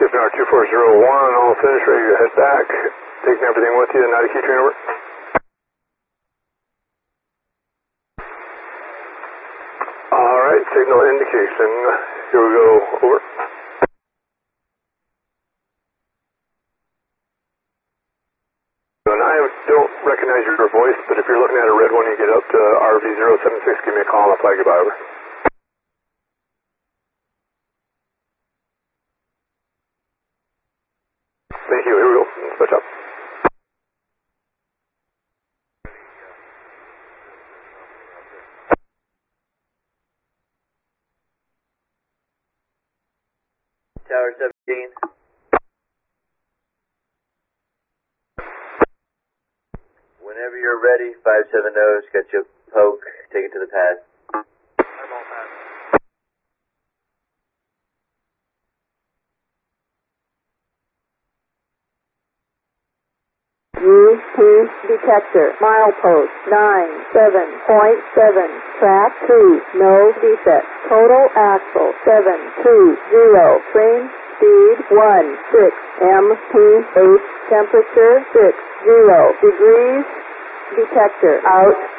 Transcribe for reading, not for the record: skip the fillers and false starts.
Skipping our 2401, all finished, ready to head back. Taking everything with you, not a key train over. Alright, signal indication. Here we go, over. And I don't recognize your voice, but if you're looking at a red one, you get up to RV076, give me a call and I'll flag you by, over. Thank you, here we go, switch up. Tower 17. Whenever you're ready, 570's got you poke, take it to the pad. UP detector, milepost 97.7, track 2, no defect, total axle 720, train speed 16, MP8, temperature 60 degrees, detector out.